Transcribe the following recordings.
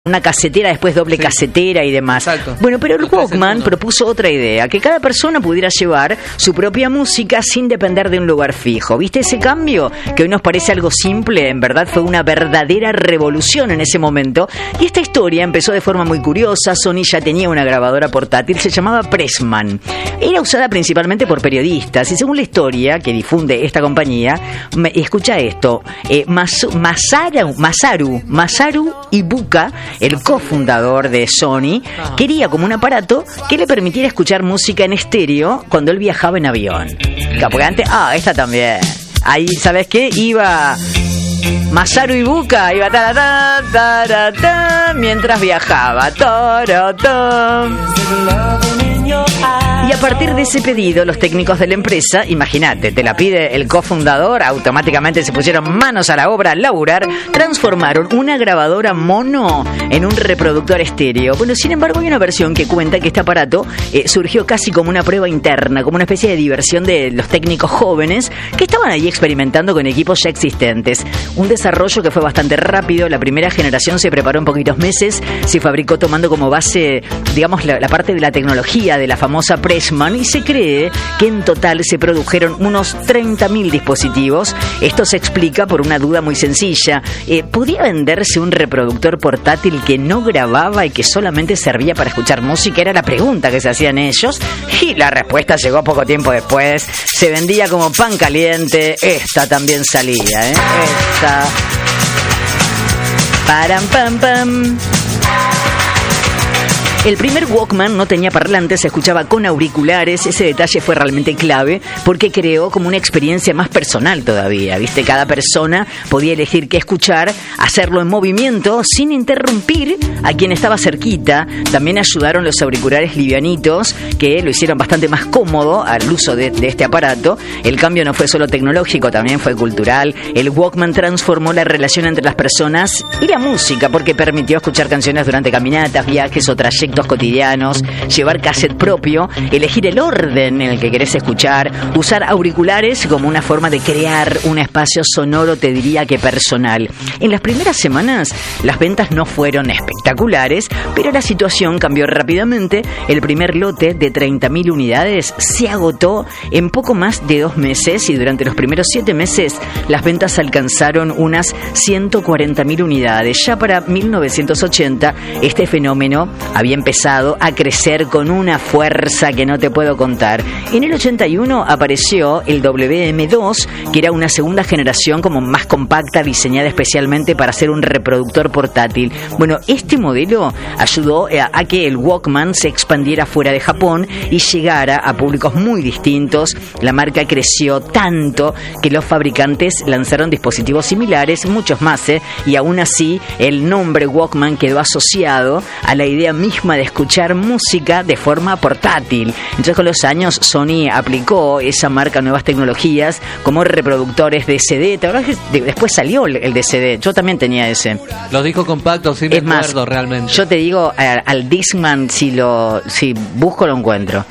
una casetera, después doble casetera y demás. Exacto. Bueno, pero el Walkman propuso otra idea, que cada persona pudiera llevar su propia música sin depender de un lugar fijo. ¿Viste ese cambio? Que hoy nos parece algo simple, en verdad fue una verdadera revolución en ese momento. Y esta historia empezó de forma muy curiosa. Sony ya tenía una grabadora portátil, se llamaba Pressman. Era usada principalmente por periodistas y según la historia que difunde esta compañía, escucha esto, Masaru Ibuka, el cofundador de Sony, quería como un aparato que le permitiera escuchar música en estéreo cuando él viajaba en avión. Porque antes, esta también. Ahí, ¿sabes qué? Iba Masaru Ibuka, iba mientras viajaba. Y a partir de ese pedido, los técnicos de la empresa, imagínate, te la pide el cofundador, automáticamente se pusieron manos a la obra a laburar, transformaron una grabadora mono en un reproductor estéreo. Bueno, sin embargo, hay una versión que cuenta que este aparato surgió casi como una prueba interna, como una especie de diversión de los técnicos jóvenes que estaban ahí experimentando con equipos ya existentes. Un desarrollo que fue bastante rápido. La primera generación se preparó en poquitos meses, se fabricó tomando como base, digamos, la parte de la tecnología de la famosa Pressman, y se cree que en total se produjeron unos 30.000 dispositivos. Esto se explica por una duda muy sencilla. ¿Podría venderse un reproductor portátil que no grababa y que solamente servía para escuchar música? Era la pregunta que se hacían ellos, y la respuesta llegó poco tiempo después. Se vendía como pan caliente. Esta también salía, Esta. Param, pam, pam. El primer Walkman no tenía parlantes, se escuchaba con auriculares. Ese detalle fue realmente clave porque creó como una experiencia más personal todavía, ¿viste? Cada persona podía elegir qué escuchar, hacerlo en movimiento sin interrumpir a quien estaba cerquita. También ayudaron los auriculares livianitos, que lo hicieron bastante más cómodo al uso de este aparato. El cambio no fue solo tecnológico, también fue cultural. El Walkman transformó la relación entre las personas y la música porque permitió escuchar canciones durante caminatas, viajes o trayectos cotidianos, llevar cassette propio, elegir el orden en el que querés escuchar, usar auriculares como una forma de crear un espacio sonoro, te diría que personal. En las primeras semanas las ventas no fueron espectaculares, pero la situación cambió rápidamente. El primer lote de 30.000 unidades se agotó en poco más de 2 meses y durante los primeros 7 meses las ventas alcanzaron unas 140.000 unidades. Ya para 1980 este fenómeno había empezado a crecer con una fuerza que no te puedo contar. En el 81 apareció el WM2, que era una segunda generación como más compacta, diseñada especialmente para ser un reproductor portátil. Bueno, este modelo ayudó a que el Walkman se expandiera fuera de Japón y llegara a públicos muy distintos. La marca creció tanto que los fabricantes lanzaron dispositivos similares, muchos más, y aún así el nombre Walkman quedó asociado a la idea misma de escuchar música de forma portátil. Entonces con los años Sony aplicó esa marca a nuevas tecnologías como reproductores de CD. ¿Te acuerdas que después salió el de CD? Yo también tenía ese. Los discos compactos, sí me acuerdo realmente. Yo te digo, al Discman, si busco lo encuentro.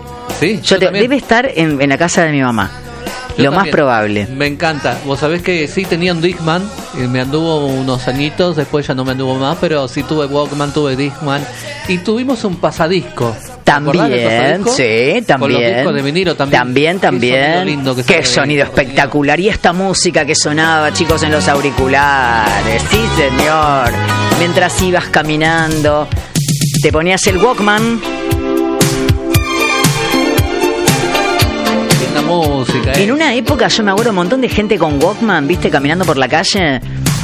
Sí, debe estar en la casa de mi mamá. Lo más probable. Me encanta. Vos sabés que sí tenía un Discman, me anduvo unos añitos, después ya no me anduvo más, pero sí tuve Walkman, tuve Discman y tuvimos un pasadisco. También, sí, también. Con los discos de vinilo también. También. Qué sonido espectacular. Y esta música que sonaba, chicos, en los auriculares. Sí, señor. Mientras ibas caminando, te ponías el Walkman. Música, En una época yo me acuerdo un montón de gente con Walkman, viste, caminando por la calle.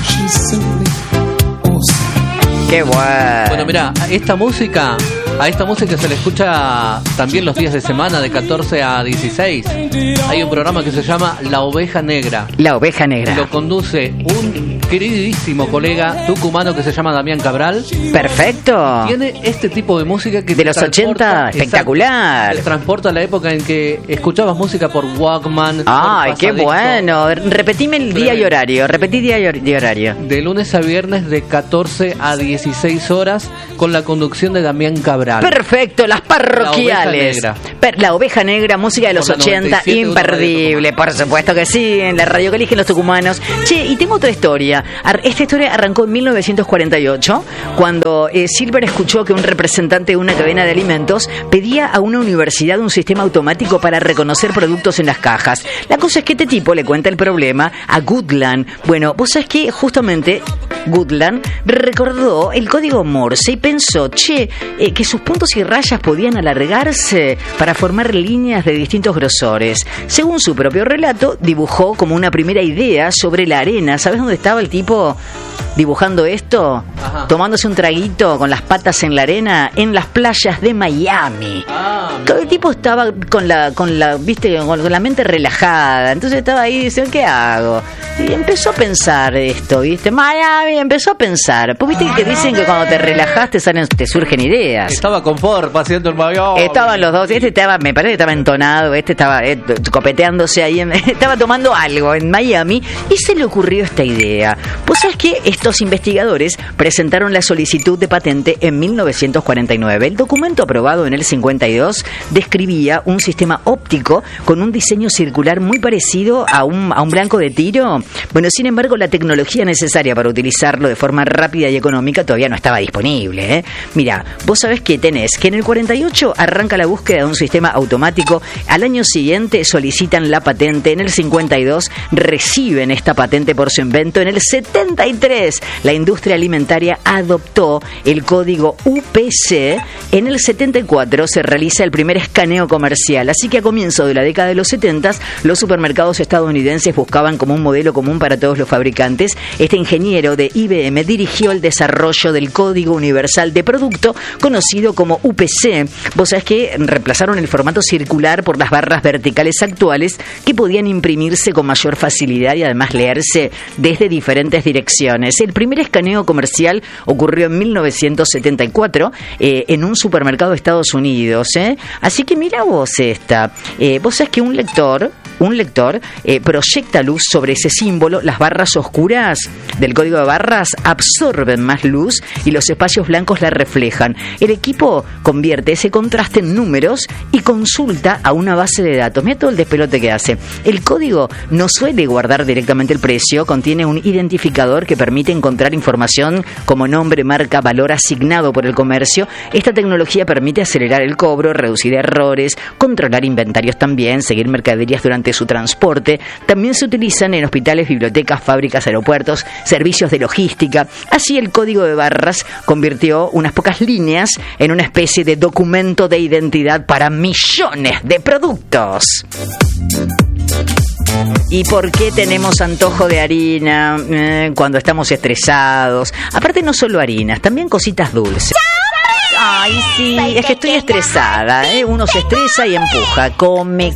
Qué bueno. Bueno, mirá, a esta música se le escucha también los días de semana de 14 a 16. Hay un programa que se llama La Oveja Negra. La Oveja Negra. Lo conduce un queridísimo colega tucumano que se llama Damián Cabral. Perfecto. Tiene este tipo de música que de los 80, espectacular. Te transporta a la época en que escuchabas música por Walkman. Ay, qué bueno. Repetime el día y horario. Repetí día y horario. De lunes a viernes de 14 a 16 horas con la conducción de Damián Cabral. Cabral. Perfecto, las parroquiales. La Oveja Negra, música de los 80, imperdible, por supuesto que sí, en la radio que eligen los tucumanos. Che, y tengo otra historia. Esta historia arrancó en 1948, cuando Silver escuchó que un representante de una cadena de alimentos pedía a una universidad un sistema automático para reconocer productos en las cajas. La cosa es que este tipo le cuenta el problema a Goodland. Bueno, vos sabés que justamente Goodland recordó el código Morse y pensó, que sus puntos y rayas podían alargarse para formar líneas de distintos grosores. Según su propio relato, dibujó como una primera idea sobre la arena. ¿Sabes dónde estaba el tipo dibujando esto? Ajá. Tomándose un traguito con las patas en la arena en las playas de Miami. El tipo estaba con la mente relajada. Entonces estaba ahí y dice, ¿qué hago? Y empezó a pensar esto, ¿viste? Miami, empezó a pensar. Pues viste que dicen que cuando te relajas te surgen ideas. Estaba con Ford paseando el Miami. Estaban los dos. Me parece que estaba entonado. Estaba copeteándose ahí. Estaba tomando algo en Miami y se le ocurrió esta idea. Pues sabes que estos investigadores presentaron la solicitud de patente en 1949. El documento aprobado en el 52 describía un sistema óptico con un diseño circular muy parecido a un blanco de tiro. Bueno, sin embargo, la tecnología necesaria para utilizarlo de forma rápida y económica todavía no estaba disponible, ¿eh? Mira, vos sabés que tenés que en el 48 arranca la búsqueda de un sistema automático, al año siguiente solicitan la patente, en el 52 reciben esta patente por su invento, en el 73 la industria alimentaria adoptó el código UPC, en el 74 se realiza el primer escaneo comercial, así que a comienzo de la década de los 70 los supermercados estadounidenses buscaban como un modelo común para todos los fabricantes. Este ingeniero de IBM dirigió el desarrollo del Código Universal de Producto, conocido como UPC. Vos sabés que reemplazaron el formato circular por las barras verticales actuales que podían imprimirse con mayor facilidad y además leerse desde diferentes direcciones. El primer escaneo comercial ocurrió en 1974 en un supermercado de Estados Unidos. Así que mira vos esta. Vos sabés que un lector proyecta luz sobre ese símbolo. Las barras oscuras del código de barras absorben más luz y los espacios blancos la reflejan. El equipo convierte ese contraste en números y consulta a una base de datos. Mira todo el despelote que hace. El código no suele guardar directamente el precio, contiene un identificador que permite encontrar información como nombre, marca, valor asignado por el comercio. Esta tecnología permite acelerar el cobro, reducir errores, controlar inventarios también, seguir mercaderías durante su transporte. También se utilizan en hospitales, bibliotecas, fábricas, aeropuertos, servicios de logística. Así el código de barras convirtió unas pocas líneas en una especie de documento de identidad para millones de productos. ¿Y por qué tenemos antojo de harina cuando estamos estresados? Aparte no solo harinas, también cositas dulces. Ay, sí, es que estoy estresada, Uno se estresa y empuja, come.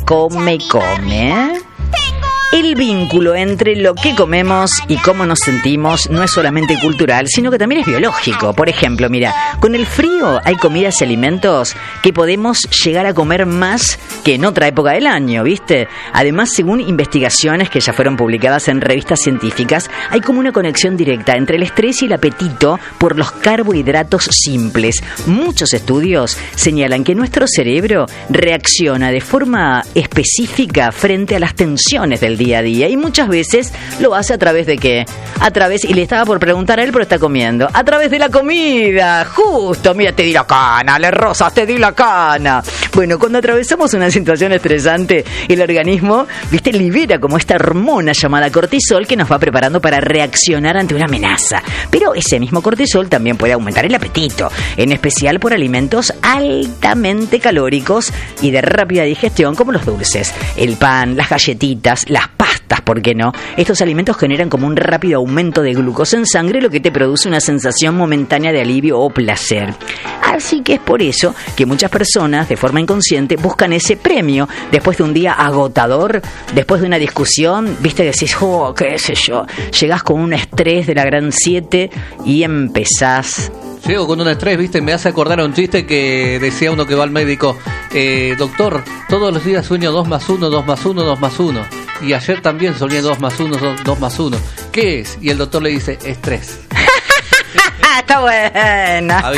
El vínculo entre lo que comemos y cómo nos sentimos no es solamente cultural, sino que también es biológico. Por ejemplo, mira, con el frío hay comidas y alimentos que podemos llegar a comer más que en otra época del año, ¿viste? Además, según investigaciones que ya fueron publicadas en revistas científicas, hay como una conexión directa entre el estrés y el apetito por los carbohidratos simples. Muchos estudios señalan que nuestro cerebro reacciona de forma específica frente a las tensiones del día a día y muchas veces lo hace a través de ¿qué? Y le estaba por preguntar a él, pero está comiendo. A través de la comida, justo. Mira, te di la cana, Le Rosas, te di la cana. Bueno, cuando atravesamos una situación estresante, el organismo, libera como esta hormona llamada cortisol que nos va preparando para reaccionar ante una amenaza. Pero ese mismo cortisol también puede aumentar el apetito, en especial por alimentos altamente calóricos y de rápida digestión como los dulces, el pan, las galletitas, las pastas, ¿por qué no? Estos alimentos generan como un rápido aumento de glucosa en sangre, lo que te produce una sensación momentánea de alivio o placer. Así que es por eso que muchas personas, de forma inconsciente, buscan ese premio después de un día agotador, después de una discusión, decís, qué sé yo, llegás con un estrés de la gran 7 y empezás. Llego con un estrés, me hace acordar a un chiste que decía uno que va al médico, doctor, todos los días sueño 2 más 1, 2 más 1, 2 más 1. Y ayer también soñé 2 más 1, 2 más 1. ¿Qué es? Y el doctor le dice, estrés. Está buena.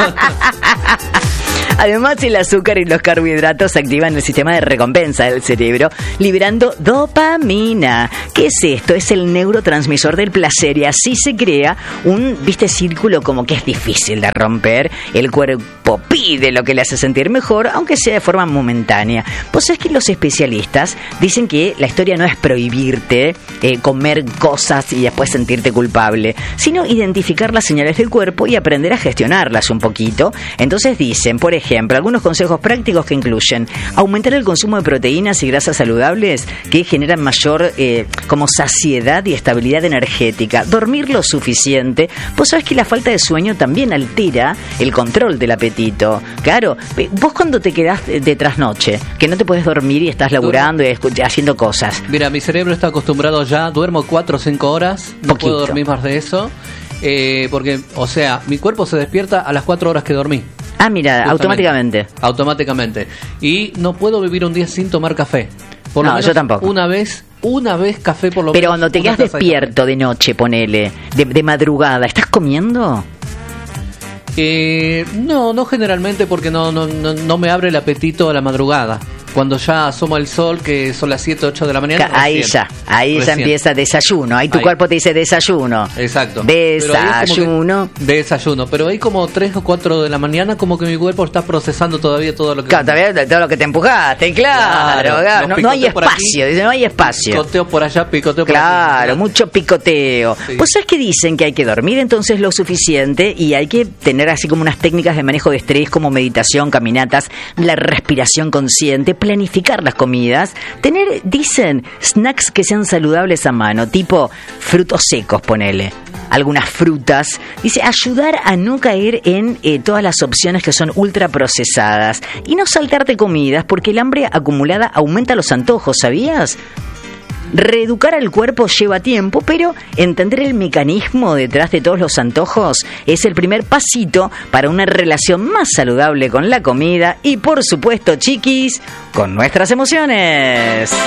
Además, el azúcar y los carbohidratos activan el sistema de recompensa del cerebro, liberando dopamina. ¿Qué es esto? Es el neurotransmisor del placer y así se crea un, círculo como que es difícil de romper. El cuerpo pide lo que le hace sentir mejor, aunque sea de forma momentánea. Pues es que los especialistas dicen que la historia no es prohibirte comer cosas y después sentirte culpable, sino identificar las señales del cuerpo y aprender a gestionarlas un poquito. Entonces dicen, por ejemplo, algunos consejos prácticos que incluyen aumentar el consumo de proteínas y grasas saludables que generan mayor como saciedad y estabilidad energética, dormir lo suficiente. Vos sabés que la falta de sueño también altera el control del apetito. Claro, vos cuando te quedás de trasnoche, que no te puedes dormir y estás laburando y haciendo cosas. Mira, mi cerebro está acostumbrado ya, duermo 4 o 5 horas, no puedo dormir más de eso, porque, o sea, mi cuerpo se despierta a las 4 horas que dormí. Ah, mira, automáticamente. Y no puedo vivir un día sin tomar café. Por lo menos yo tampoco. Una vez café por lo menos. Pero cuando te quedas despierto de noche, ponele, de madrugada, ¿estás comiendo? No generalmente, porque no me abre el apetito a la madrugada. Cuando ya asoma el sol, que son las 7, 8 de la mañana. Ahí ya empieza desayuno. Ahí tu cuerpo te dice desayuno. Exacto. Desayuno. Desayuno. Pero ahí como 3 o 4 de la mañana, como que mi cuerpo está procesando todavía todo lo que... Claro, todavía todo lo que te empujaste, claro. No hay espacio, dice, no hay espacio. Picoteo por allá, picoteo por allá. Claro, mucho picoteo. Sí. Pues es que dicen que hay que dormir entonces lo suficiente y hay que tener así como unas técnicas de manejo de estrés como meditación, caminatas, la respiración consciente, planificar las comidas, tener, dicen, snacks que sean saludables a mano, tipo frutos secos, ponele, algunas frutas, dice, ayudar a no caer en todas las opciones que son ultra procesadas y no saltarte comidas porque el hambre acumulada aumenta los antojos, ¿sabías? Reeducar al cuerpo lleva tiempo, pero entender el mecanismo detrás de todos los antojos es el primer pasito para una relación más saludable con la comida y, por supuesto, chiquis, con nuestras emociones.